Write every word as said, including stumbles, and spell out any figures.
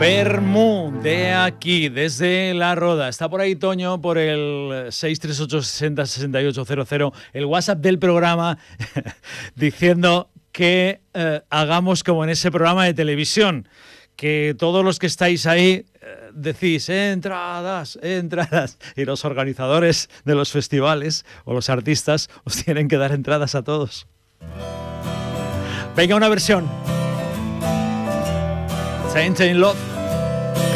Bermú, de aquí, desde La Roda. Está por ahí Toño, por el seis tres ocho, sesenta, sesenta y ocho cero cero, el WhatsApp del programa, diciendo que eh, hagamos como en ese programa de televisión, que todos los que estáis ahí eh, decís entradas, entradas, y los organizadores de los festivales o los artistas os tienen que dar entradas a todos. Venga, una versión. Saint in Love.